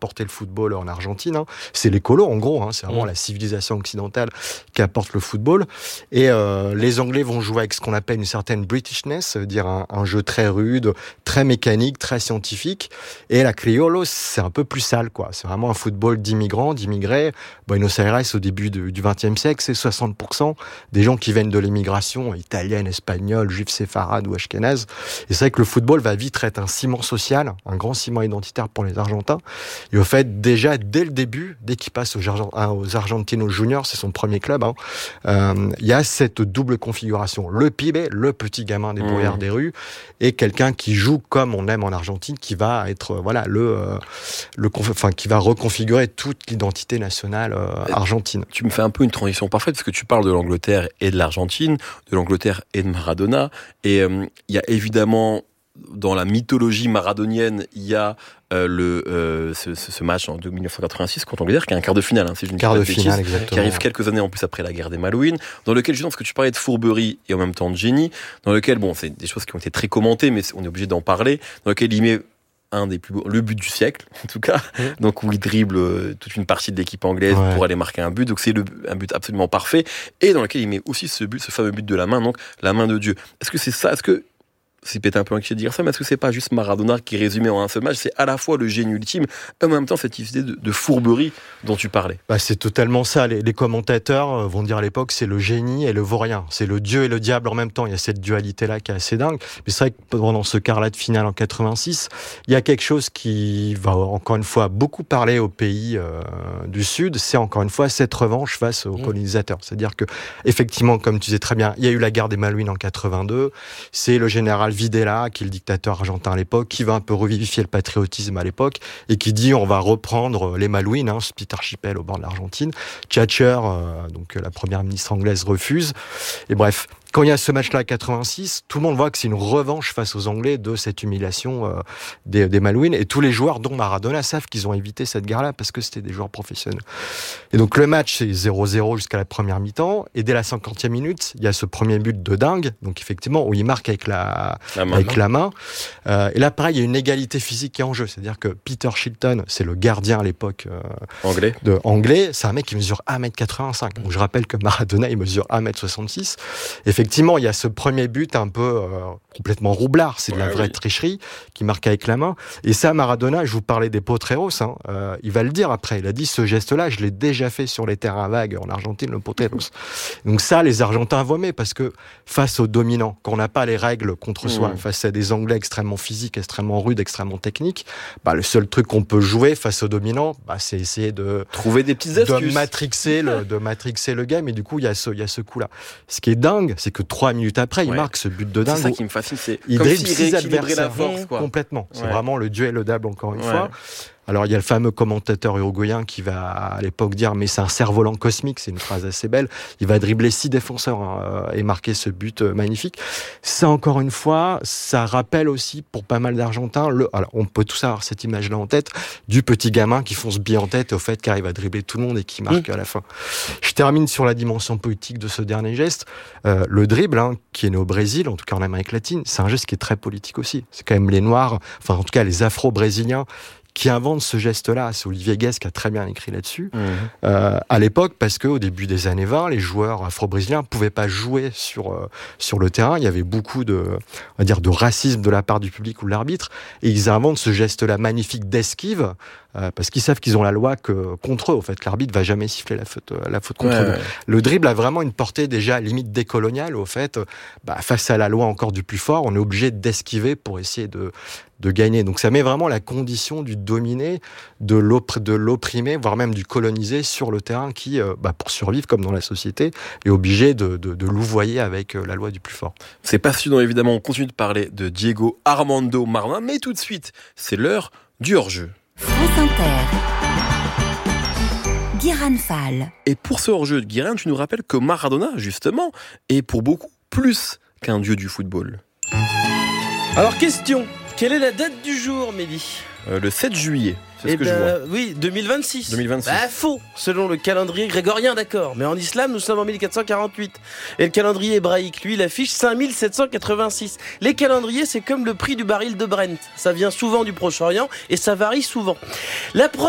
apporté le football en Argentine. C'est les colos, en gros. C'est vraiment la civilisation occidentale qui apporte le football. Et les Anglais vont jouer avec ce qu'on appelle une certaine Britishness, c'est-à-dire un jeu très rude, très mécanique, très scientifique. Et la Criollo, c'est un peu plus sale, quoi. C'est vraiment un football d'immigrés. Buenos Aires, au début du XXe siècle, c'est 60% des gens qui viennent de l'immigration italienne, espagnole, juive séfarade ou ashkénaze. Et c'est vrai que le football va vite être un ciment social, un grand ciment identitaire pour les Argentins. Et au fait, déjà, dès le début, dès qu'il passe aux Argentinos Juniors, c'est son premier club, il y a cette double configuration. Le pibe, le petit gamin débrouillard des rues, et quelqu'un qui joue comme on aime en Argentine, qui va être qui va reconfigurer toute l'identité nationale argentine. Tu me fais un peu une transition parfaite, parce que tu parles de l'Angleterre et de l'Argentine, de l'Angleterre et de Maradona, et il y a évidemment, dans la mythologie maradonienne, il y a ce match en 1986 contre l'Angleterre, qui est un quart de finale, si je ne dis pas de bêtises, qui arrive quelques années en plus après la guerre des Malouines, dans lequel, justement, parce que tu parlais de fourberie et en même temps de génie, dans lequel, c'est des choses qui ont été très commentées, mais on est obligé d'en parler, dans lequel il met le but du siècle, en tout cas, donc où il dribble toute une partie de l'équipe anglaise pour aller marquer un but, donc c'est un but absolument parfait, et dans lequel il met aussi ce fameux but de la main, donc la main de Dieu. Est-ce que c'est ça? Est-ce que c'est peut-être un peu inquiet de dire ça, mais est-ce que c'est pas juste Maradona qui est résumé en un seul match? C'est à la fois le génie ultime et en même temps cette idée de fourberie dont tu parlais. C'est totalement ça. Les commentateurs vont dire à l'époque, c'est le génie et le vaurien. C'est le Dieu et le diable en même temps. Il y a cette dualité-là qui est assez dingue. Mais c'est vrai que pendant ce quart-là de finale en 86, il y a quelque chose qui va encore une fois beaucoup parler aux pays du Sud. C'est encore une fois cette revanche face aux colonisateurs. C'est-à-dire que, effectivement, comme tu disais très bien, il y a eu la guerre des Malouines en 82. C'est le général Videla, qui est le dictateur argentin à l'époque, qui va un peu revivifier le patriotisme à l'époque et qui dit on va reprendre les Malouines, ce petit archipel au bord de l'Argentine. Thatcher, donc la première ministre anglaise, refuse. Et bref, quand il y a ce match-là à 86, tout le monde voit que c'est une revanche face aux Anglais de cette humiliation des Malouines. Et tous les joueurs, dont Maradona, savent qu'ils ont évité cette guerre-là parce que c'était des joueurs professionnels. Et donc le match, c'est 0-0 jusqu'à la première mi-temps. Et dès la 50e minute, il y a ce premier but de dingue, donc effectivement, où il marque avec la main. Et là, pareil, il y a une égalité physique qui est en jeu. C'est-à-dire que Peter Shilton, c'est le gardien à l'époque anglais. C'est un mec qui mesure 1m85. Donc je rappelle que Maradona, il mesure 1m66. Effectivement, il y a ce premier but un peu complètement roublard, c'est de la vraie tricherie, qui marque avec la main. Et ça, Maradona, je vous parlais des potreros, il va le dire après. Il a dit, ce geste-là, je l'ai déjà fait sur les terrains vagues en Argentine, le potreros. Donc ça, les Argentins vomissent, parce que face aux dominants, quand on n'a pas les règles contre soi, face à des Anglais extrêmement physiques, extrêmement rudes, extrêmement techniques, le seul truc qu'on peut jouer face aux dominants, c'est essayer de trouver des petites astuces, de matrixer le game. Et du coup, il y a ce coup-là. Ce qui est dingue, c'est que 3 minutes après, il marque ce but de dingue. C'est ça qui me fascine, c'est il comme dribble s'il 6 adversaires la force, quoi. Complètement. C'est vraiment le duel le diable, encore une fois. Alors, il y a le fameux commentateur uruguayen qui va, à l'époque, dire « mais c'est un cerf-volant cosmique », c'est une phrase assez belle. Il va dribbler 6 défenseurs et marquer ce but magnifique. Ça, encore une fois, ça rappelle aussi, pour pas mal d'Argentins, alors, on peut tous avoir cette image-là en tête, du petit gamin qui fonce bien en tête, au fait qu'il arrive à dribbler tout le monde et qui marque à la fin. Je termine sur la dimension politique de ce dernier geste. Le dribble, qui est né au Brésil, en tout cas en Amérique latine, c'est un geste qui est très politique aussi. C'est quand même les Noirs, enfin en tout cas les Afro-Brésiliens, qui invente ce geste-là. C'est Olivier Guest qui a très bien écrit là-dessus. À l'époque, parce qu'au début des années 20, les joueurs afro-brésiliens ne pouvaient pas jouer sur le terrain. Il y avait beaucoup de racisme de la part du public ou de l'arbitre. Et ils inventent ce geste-là magnifique d'esquive, parce qu'ils savent qu'ils ont la loi contre eux. Au fait, l'arbitre va jamais siffler la faute contre eux. Le dribble a vraiment une portée déjà limite décoloniale. Au fait, face à la loi encore du plus fort, on est obligé d'esquiver pour essayer de gagner. Donc ça met vraiment la condition du dominé, de l'opprimé, voire même du colonisé sur le terrain qui, pour survivre comme dans la société, est obligé de louvoyer avec la loi du plus fort. C'est passionnant, évidemment. On continue de parler de Diego Armando Maradona, mais tout de suite, c'est l'heure du hors-jeu. France Inter. Guiran Fall. Et pour ce hors-jeu de Guiran, tu nous rappelles que Maradona, justement, est pour beaucoup plus qu'un dieu du football. Alors, question. Quelle est la date du jour, Mehdi ? Le 7 juillet, c'est ce que je vois. Oui, 2026. 2026. Faux, selon le calendrier grégorien, d'accord. Mais en islam, nous sommes en 1448. Et le calendrier hébraïque, lui, il affiche 5786. Les calendriers, c'est comme le prix du baril de Brent. Ça vient souvent du Proche-Orient et ça varie souvent. La preuve